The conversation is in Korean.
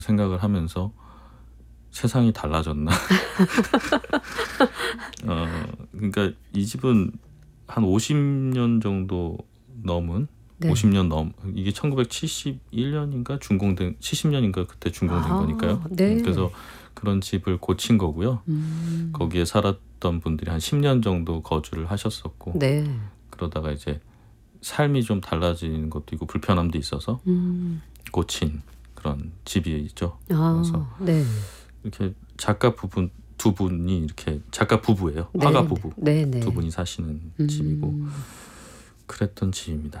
생각을 하면서 세상이 달라졌나. 그러니까 이 집은 한 50년 정도 넘은 네. 50년 이게 1971년인가 준공된 70년인가 그때 준공된 거니까요. 네. 그래서 그런 집을 고친 거고요. 거기에 살았던 분들이 한 10년 정도 거주를 하셨었고 네. 그러다가 이제 삶이 좀 달라지는 것도 있고 불편함도 있어서 고친 그런 집이죠. 그래서 네. 이렇게 작가 부분 두 분이 이렇게 작가 부부예요. 네. 화가 부부 네. 네. 두 분이 사시는 집이고 그랬던 집입니다.